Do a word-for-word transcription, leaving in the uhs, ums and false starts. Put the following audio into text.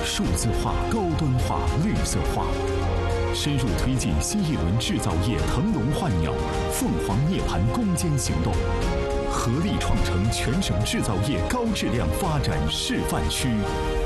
数字化、高端化、绿色化，深入推进新一轮制造业腾笼换鸟、凤凰涅槃攻坚行动，合力创成全省制造业高质量发展示范区。